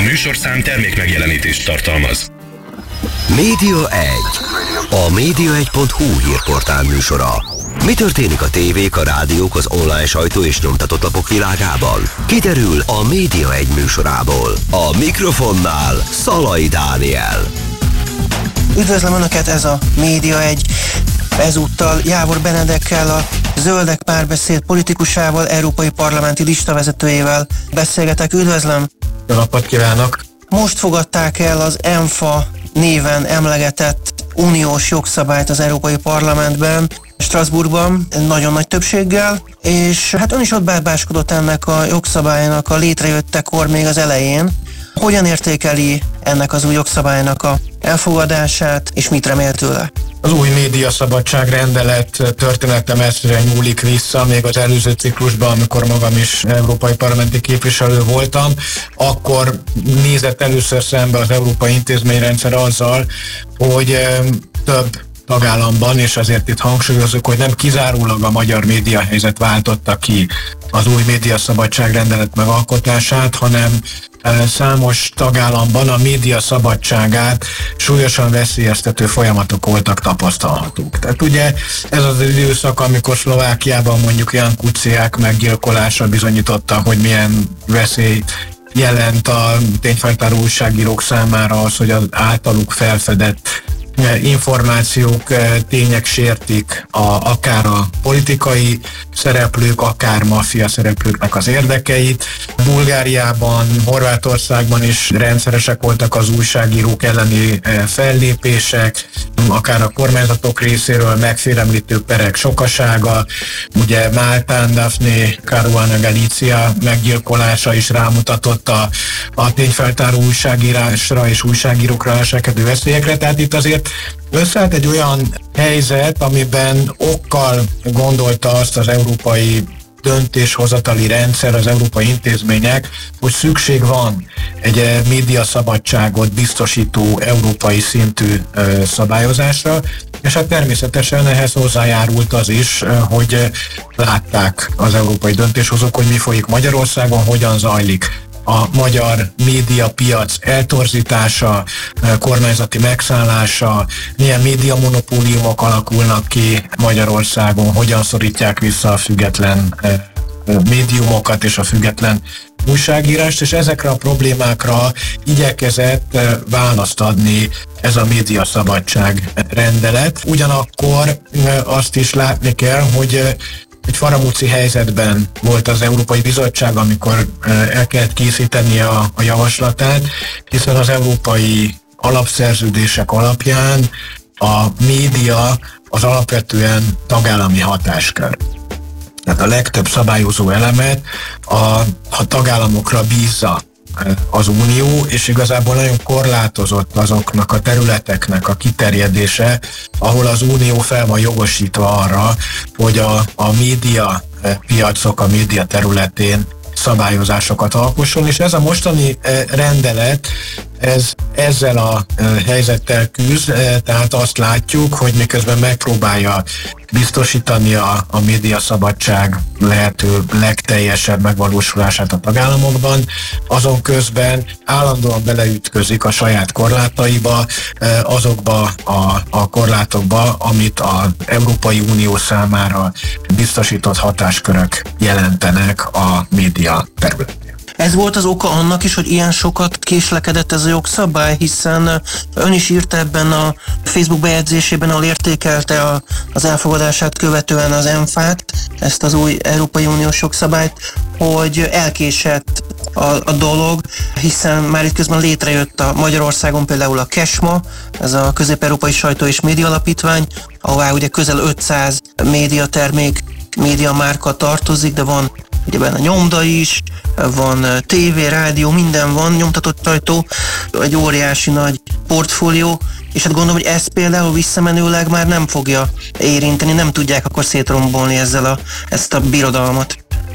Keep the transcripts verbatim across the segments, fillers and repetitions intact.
műsorszám termék megjelenítést tartalmaz. Média egy. A média egy pont hu hírportál műsora. Mi történik a tévék, a rádiók, az online sajtó és nyomtatott lapok világában? Kiderül a Média egy műsorából. A mikrofonnál Szalai Dániel. Üdvözlöm Önöket, ez a Média egy. Ezúttal Jávor Benedekkel, a Zöldek Párbeszéd politikusával, európai parlamenti listavezetőjével beszélgetek. Üdvözlöm! Jó napot kívánok! Most fogadták el az ENFA néven emlegetett uniós jogszabályt az Európai Parlamentben, Strasbourgban, nagyon nagy többséggel, és hát ön is ott bábáskodott ennek a jogszabálynak a létrejöttekor még az elején. Hogyan értékeli ennek az új jogszabálynak a elfogadását, és mit remél tőle? Az új médiaszabadság rendelet története messzire nyúlik vissza, még az előző ciklusban, amikor magam is európai parlamenti képviselő voltam, akkor nézett először szembe az európai intézményrendszer azzal, hogy több tagállamban, és azért itt hangsúlyozok, hogy nem kizárólag a magyar médiahelyzet váltotta ki az új médiaszabadság rendelet megalkotását, hanem számos tagállamban a média szabadságát súlyosan veszélyeztető folyamatok voltak tapasztalhatók. Tehát ugye ez az időszak, amikor Szlovákiában mondjuk Ján Kuciák meggyilkolása bizonyította, hogy milyen veszély jelent a tényfeltáró újságírók számára az, hogy az általuk felfedett információk, tények sértik a, akár a politikai szereplők, akár maffia szereplőknek az érdekeit. Bulgáriában, Horvátországban is rendszeresek voltak az újságírók elleni fellépések, akár a kormányzatok részéről megfélemlítő perek sokasága. Ugye Máltán Daphne Caruana Galizia meggyilkolása is rámutatott a, a tényfeltáró újságírásra és újságírókra elselkedő veszélyekre, tehát itt azért összeállt egy olyan helyzet, amiben okkal gondolta azt az európai döntéshozatali rendszer, az európai intézmények, hogy szükség van egy médiaszabadságot biztosító európai szintű szabályozásra, és hát természetesen ehhez hozzájárult az is, hogy látták az európai döntéshozók, hogy mi folyik Magyarországon, hogyan zajlik a magyar médiapiac eltorzítása, kormányzati megszállása, milyen médiamonopóliumok alakulnak ki Magyarországon, hogyan szorítják vissza a független médiumokat és a független újságírást, és ezekre a problémákra igyekezett választ adni ez a médiaszabadság rendelet. Ugyanakkor azt is látni kell, hogy egy faramúci helyzetben volt az Európai Bizottság, amikor el kellett készíteni a, a javaslatát, hiszen az európai alapszerződések alapján a média az alapvetően tagállami hatáskör. Tehát a legtöbb szabályozó elemet a, a tagállamokra bízza az Unió, és igazából nagyon korlátozott azoknak a területeknek a kiterjedése, ahol az Unió fel van jogosítva arra, hogy a, a média piacok, a média területén szabályozásokat alkosson, és ez a mostani rendelet ez ezzel a helyzettel küzd, tehát azt látjuk, hogy miközben megpróbálja biztosítani a, a médiaszabadság lehető legteljesebb megvalósulását a tagállamokban, azon közben állandóan beleütközik a saját korlátaiba, azokba a, a korlátokba, amit az Európai Unió számára biztosított hatáskörök jelentenek a média területén. Ez volt az oka annak is, hogy ilyen sokat késlekedett ez a jogszabály, hiszen ön is írta ebben a Facebook bejegyzésében, ahol értékelte a, az elfogadását követően az ENFA-t, ezt az új Európai Uniós jogszabályt, hogy elkésett a, a dolog, hiszen már itt közben létrejött a Magyarországon például a KESMA, ez a Közép-Európai Sajtó és Média Alapítvány, ahová ugye közel ötszáz médiatermék, médiamárka tartozik, de van ugye benne nyomda is, van tévé, rádió, minden van, nyomtatott sajtó, egy óriási nagy portfólió, és hát gondolom, hogy ezt például visszamenőleg már nem fogja érinteni, nem tudják akkor szétrombolni ezzel a, ezt a birodalmat.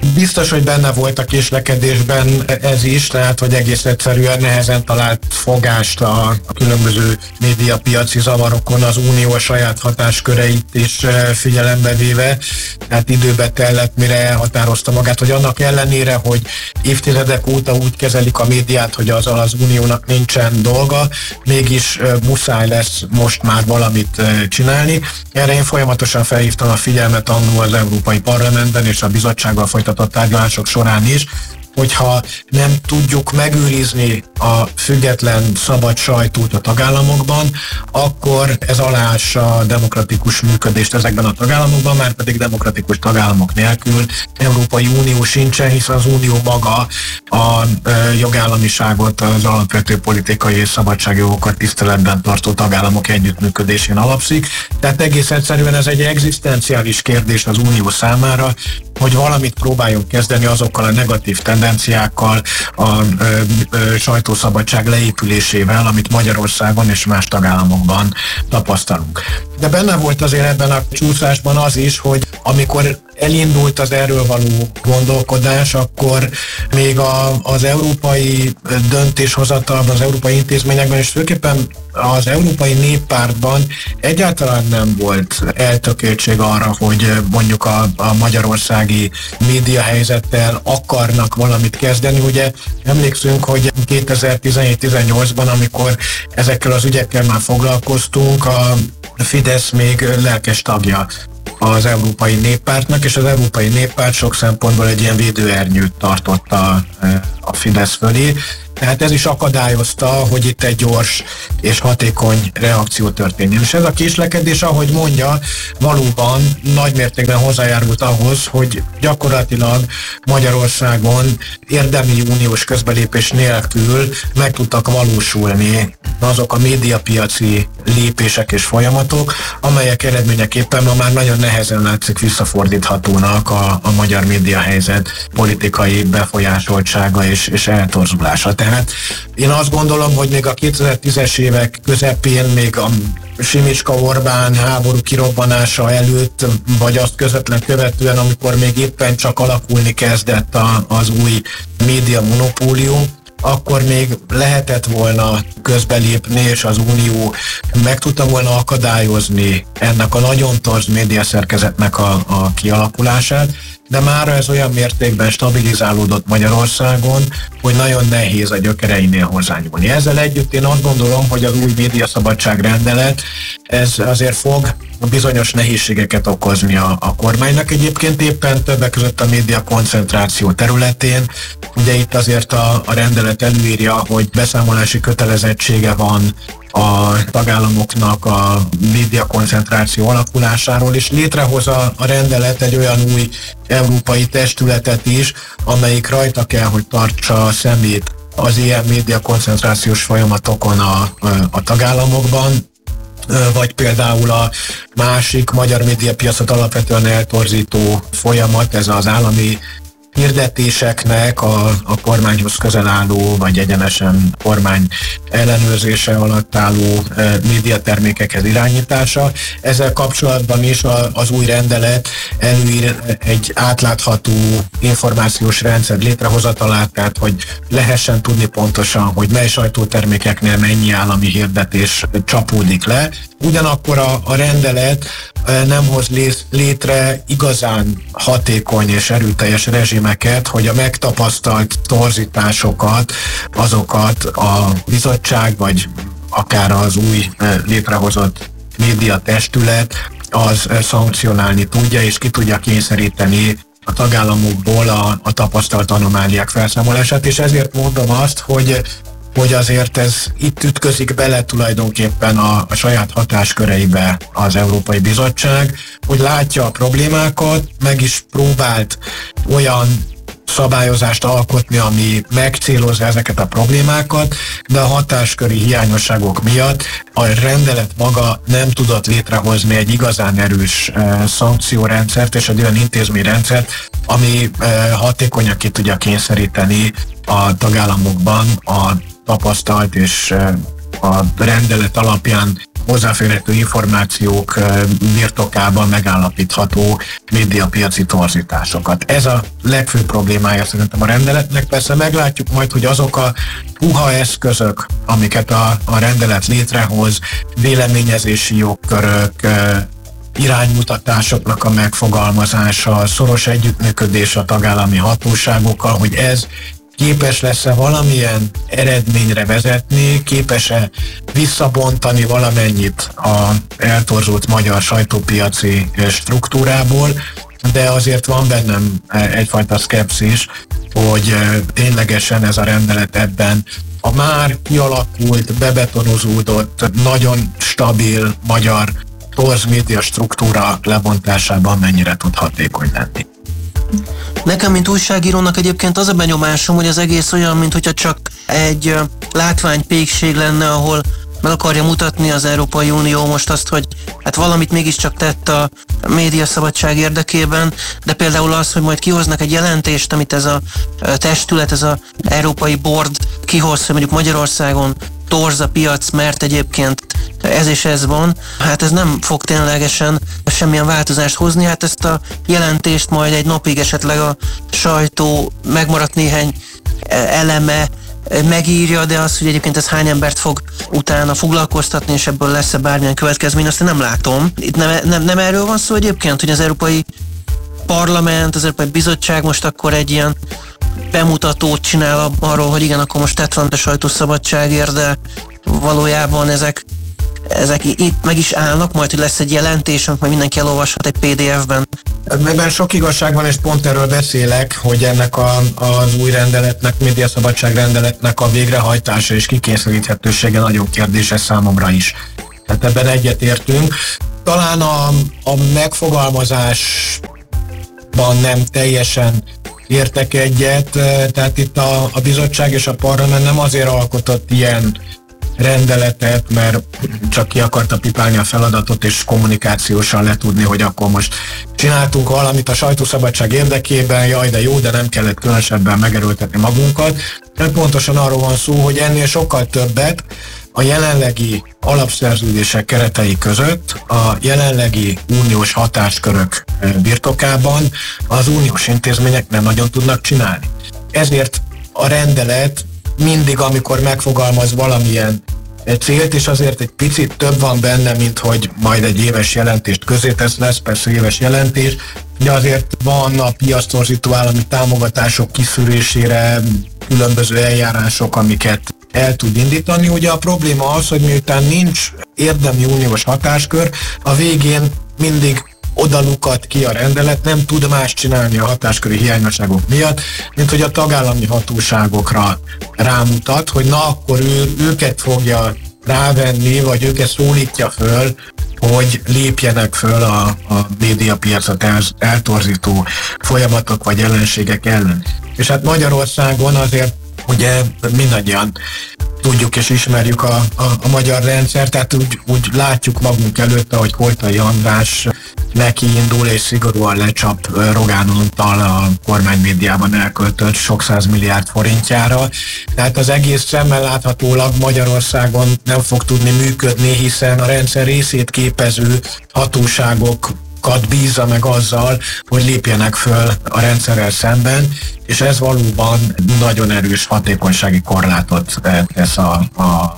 Biztos, hogy benne volt a késlekedésben ez is, tehát hogy egész egyszerűen nehezen talált fogást a, a különböző médiapiaci zavarokon az unió a saját hatásköreit is figyelembe véve, tehát időbe tellett, mire elhatározta magát, hogy annak ellenére, hogy évtizedek óta úgy kezelik a médiát, hogy azzal az uniónak nincsen dolga, mégis muszáj lesz most már valamit csinálni. Erre én folyamatosan felhívtam a figyelmet annól az Európai Parlamentben és a bizottsággal folytatott tárgyalások során is, hogyha nem tudjuk megőrizni a független, szabad sajtót a tagállamokban, akkor ez aláássa a demokratikus működést ezekben a tagállamokban, már pedig demokratikus tagállamok nélkül Európai Unió sincsen, hiszen az Unió maga a jogállamiságot, az alapvető politikai és szabadságjogokat tiszteletben tartó tagállamok együttműködésén alapszik. Tehát egész egyszerűen ez egy egzisztenciális kérdés az Unió számára, hogy valamit próbáljunk kezdeni azokkal a negatív tendenciákkal, a ö, ö, sajtószabadság leépülésével, amit Magyarországon és más tagállamokban tapasztalunk. De benne volt azért ebben a csúszásban az is, hogy amikor elindult az erről való gondolkodás, akkor még a, az európai döntéshozatalban, az európai intézményekben, és főképpen az Európai Néppártban egyáltalán nem volt eltökéltség arra, hogy mondjuk a, a magyarországi médiahelyzettel akarnak valamit kezdeni. Ugye emlékszünk, hogy kétezer-tizenhét-tizennyolcban, amikor ezekkel az ügyekkel már foglalkoztunk, a Fidesz még lelkes tagja az Európai Néppártnak, és az Európai Néppárt sok szempontból egy ilyen védőernyőt tartott a, a Fidesz fölé. Tehát ez is akadályozta, hogy itt egy gyors és hatékony reakció történjen. És ez a késlekedés, ahogy mondja, valóban nagymértékben hozzájárult ahhoz, hogy gyakorlatilag Magyarországon érdemi uniós közbelépés nélkül meg tudtak valósulni azok a médiapiaci lépések és folyamatok, amelyek eredményeképpen ma már nagyon nehezen látszik visszafordíthatónak a, a magyar médiahelyzet politikai befolyásoltsága és, és eltorzulása. Tehát én azt gondolom, hogy még a kétezer-tízes évek közepén, még a Simicska Orbán háború kirobbanása előtt, vagy azt közvetlen követően, amikor még éppen csak alakulni kezdett a, az új média monopólium, akkor még lehetett volna közbelépni, és az Unió meg tudta volna akadályozni ennek a nagyon torz médiaszerkezetnek a, a kialakulását, de mára ez olyan mértékben stabilizálódott Magyarországon, hogy nagyon nehéz a gyökereinél hozzányúlni. Ezzel együtt én azt gondolom, hogy az új médiaszabadság rendelet, ez azért fog bizonyos nehézségeket okozni a, a kormánynak. Egyébként éppen többek között a média koncentráció területén. Ugye itt azért a, a rendelet előírja, hogy beszámolási kötelezettsége van a tagállamoknak a média koncentráció alakulásáról, és létrehoz a, a rendelet egy olyan új európai testületet is, amelyik rajta kell, hogy tartsa a szemét az ilyen média koncentrációs folyamatokon a, a, a tagállamokban, vagy például a másik magyar médiapiacot alapvetően eltorzító folyamat, ez az állami hirdetéseknek a, a kormányhoz közel álló, vagy egyenesen kormány ellenőrzése alatt álló e, médiatermékekhez irányítása. Ezzel kapcsolatban is a, az új rendelet előír egy átlátható információs rendszer létrehozatalát, tehát hogy lehessen tudni pontosan, hogy mely sajtótermékeknél mennyi állami hirdetés csapódik le. Ugyanakkor a, a rendelet nem hoz létre igazán hatékony és erőteljes rezsimeket, hogy a megtapasztalt torzításokat, azokat a bizottság, vagy akár az új létrehozott médiatestület, az szankcionálni tudja, és ki tudja kényszeríteni a tagállamokból a, a tapasztalt anomáliák felszámolását, és ezért mondom azt, hogy hogy azért ez itt ütközik bele tulajdonképpen a, a saját hatásköreibe az Európai Bizottság, hogy látja a problémákat, meg is próbált olyan szabályozást alkotni, ami megcélozza ezeket a problémákat, de a hatásköri hiányosságok miatt a rendelet maga nem tudott létrehozni egy igazán erős e, szankciórendszert és egy olyan intézményrendszert, ami e, hatékonyan ki tudja kényszeríteni a tagállamokban a tapasztalt és a rendelet alapján hozzáférhető információk birtokában megállapítható médiapiaci torzításokat. Ez a legfőbb problémája szerintem a rendeletnek. Persze meglátjuk majd, hogy azok a puha eszközök, amiket a, a rendelet létrehoz, véleményezési jogkörök, iránymutatásoknak a megfogalmazása, szoros együttműködés a tagállami hatóságokkal, hogy ez képes lesz-e valamilyen eredményre vezetni, képes-e visszabontani valamennyit az eltorzult magyar sajtópiaci struktúrából, de azért van bennem egyfajta szkepszis, hogy ténylegesen ez a rendelet ebben a már kialakult, bebetonozódott, nagyon stabil magyar torz média struktúra lebontásában mennyire tud hatékony lenni. Nekem, mint újságírónak egyébként az a benyomásom, hogy az egész olyan, mintha csak egy látványpékség lenne, ahol meg akarja mutatni az Európai Unió most azt, hogy hát valamit mégiscsak tett a médiaszabadság érdekében, de például az, hogy majd kihoznak egy jelentést, amit ez a testület, ez az Európai Board kihoz, hogy mondjuk Magyarországon torz a piac, mert egyébként ez és ez van, hát ez nem fog ténylegesen semmilyen változást hozni, hát ezt a jelentést majd egy napig esetleg a sajtó megmaradt néhány eleme megírja, de az, hogy egyébként ez hány embert fog utána foglalkoztatni, és ebből lesz-e bármilyen következmény, azt én nem látom. Itt nem, nem, nem erről van szó egyébként, hogy az Európai Parlament, az Európai Bizottság most akkor egy ilyen bemutatót csinál arról, hogy igen, akkor most tett van a sajtószabadságért, de valójában ezek, ezek itt meg is állnak, majd, hogy lesz egy jelentés, amit majd mindenki elolvashat egy pé dé ef-ben. Ebben sok igazság van, és pont erről beszélek, hogy ennek a, az új rendeletnek, médiaszabadság rendeletnek a végrehajtása és kikényszeríthetősége nagyon kérdéses számomra is. Tehát ebben egyetértünk. Talán a, a megfogalmazásban nem teljesen értek egyet, tehát itt a, a bizottság és a parlament nem azért alkotott ilyen rendeletet, mert csak ki akarta pipálni a feladatot és kommunikációsan letudni, hogy akkor most csináltunk valamit a sajtószabadság érdekében, jaj, de jó, de nem kellett különösebben megerőltetni magunkat. De pontosan arról van szó, hogy ennél sokkal többet a jelenlegi alapszerződések keretei között, a jelenlegi uniós hatáskörök birtokában az uniós intézmények nem nagyon tudnak csinálni. Ezért a rendelet mindig, amikor megfogalmaz valamilyen célt, és azért egy picit több van benne, mint hogy majd egy éves jelentést közétesz, lesz persze éves jelentés, de azért van a piactorzító állami támogatások kiszűrésére különböző eljárások, amiket el tud indítani. Ugye a probléma az, hogy miután nincs érdemi uniós hatáskör, a végén mindig oda lukat ki a rendelet, nem tud más csinálni a hatásköri hiányosságok miatt, mint hogy a tagállami hatóságokra rámutat, hogy na akkor ő, őket fogja rávenni, vagy őket szólítja föl, hogy lépjenek föl a, a médiapiacot el, eltorzító folyamatok vagy ellenségek ellen. És hát Magyarországon azért ugye mindannyian tudjuk és ismerjük a, a, a magyar rendszert, tehát úgy, úgy látjuk magunk előtt, ahogy Koltai András neki indul és szigorúan lecsap Rogán Antal a kormánymédiában elköltött sok száz milliárd forintjára. Tehát az egész szemmel láthatólag Magyarországon nem fog tudni működni, hiszen a rendszer részét képező hatóságok bízza meg azzal, hogy lépjenek föl a rendszerrel szemben, és ez valóban nagyon erős hatékonysági korlátot tesz a, a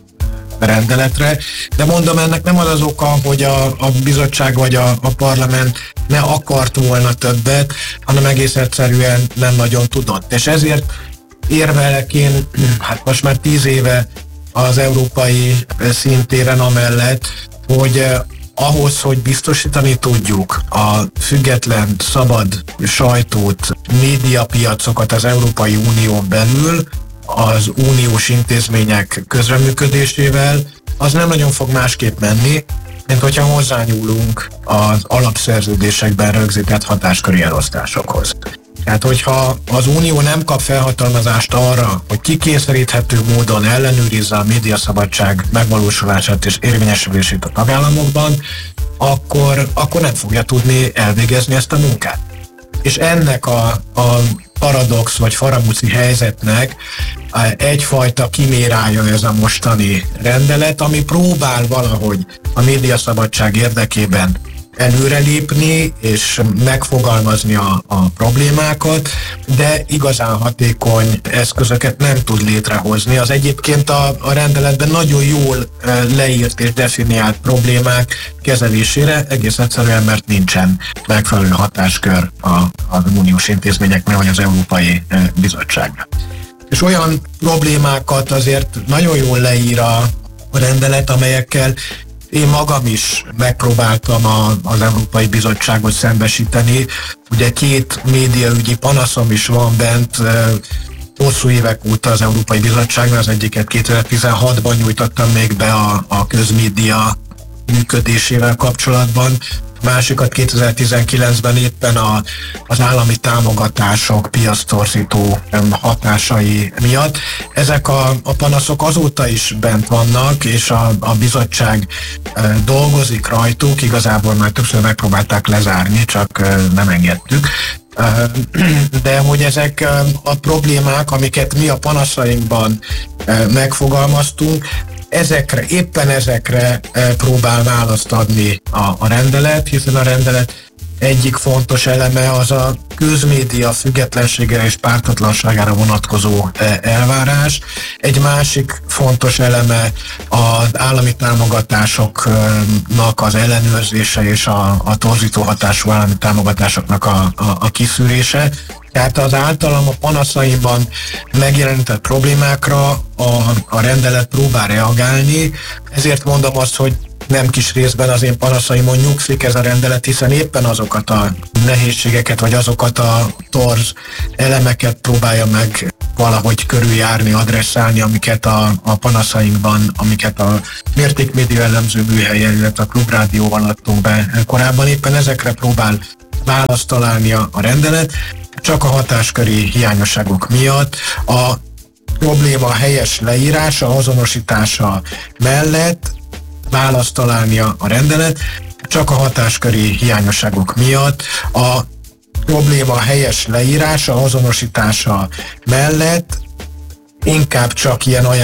rendeletre. De mondom, ennek nem az az oka, hogy a, a bizottság vagy a, a parlament ne akart volna többet, hanem egész egyszerűen nem nagyon tudott. És ezért érvelek én, hát most már tíz éve az európai szintéren amellett, hogy ahhoz, hogy biztosítani tudjuk a független, szabad sajtót, médiapiacokat az Európai Unión belül, az uniós intézmények közreműködésével, az nem nagyon fog másképp menni, mint hogyha hozzányúlunk az alapszerződésekben rögzített hatásköri elosztásokhoz. Tehát, hogyha az Unió nem kap felhatalmazást arra, hogy kikényszeríthető módon ellenőrizze a médiaszabadság megvalósulását és érvényesülését a tagállamokban, akkor, akkor nem fogja tudni elvégezni ezt a munkát. És ennek a, a paradox vagy farabuci helyzetnek egyfajta kimérája ez a mostani rendelet, ami próbál valahogy a médiaszabadság érdekében előrelépni és megfogalmazni a, a problémákat, de igazán hatékony eszközöket nem tud létrehozni. Az egyébként a, a rendeletben nagyon jól e, leírt és definiált problémák kezelésére egész egyszerűen, mert nincsen megfelelő hatáskör a, az uniós intézményeknek vagy az Európai e, Bizottságnak. És olyan problémákat azért nagyon jól leír a, a rendelet, amelyekkel én magam is megpróbáltam a, az Európai Bizottságot szembesíteni. Ugye két médiaügyi panaszom is van bent hosszú évek óta az Európai Bizottságnál, az egyiket kétezer-tizenhatban nyújtottam még be a, a közmédia működésével kapcsolatban, másikat kétezer-tizenkilencben éppen a, az állami támogatások piactorzító hatásai miatt. Ezek a, a panaszok azóta is bent vannak, és a, a bizottság e, dolgozik rajtuk, igazából már többször megpróbálták lezárni, csak e, nem engedtük. E, de hogy ezek a problémák, amiket mi a panaszainkban e, megfogalmaztunk, Ezekre, éppen ezekre próbál választ adni a, a rendelet, hiszen a rendelet egyik fontos eleme az a közmédia függetlenségére és pártatlanságára vonatkozó elvárás. Egy másik fontos eleme az állami támogatásoknak az ellenőrzése és a, a torzító hatású állami támogatásoknak a, a, a kiszűrése. Tehát az általam a panaszaimban megjelenített problémákra a, a rendelet próbál reagálni, ezért mondom azt, hogy nem kis részben az én panaszaimon nyugszik ez a rendelet, hiszen éppen azokat a nehézségeket, vagy azokat a torz elemeket próbálja meg valahogy körüljárni, adresszálni, amiket a, a panaszainkban, amiket a Mértékmédia elemző műhelyen, illetve a Klubrádióval adtunk be korábban, éppen ezekre próbál választ találni a, a rendelet, csak a hatásköri hiányosságok miatt a probléma helyes leírása, azonosítása mellett választ találni a rendelet, csak a hatásköri hiányosságok miatt a probléma helyes leírása, azonosítása mellett inkább csak ilyen ajánlás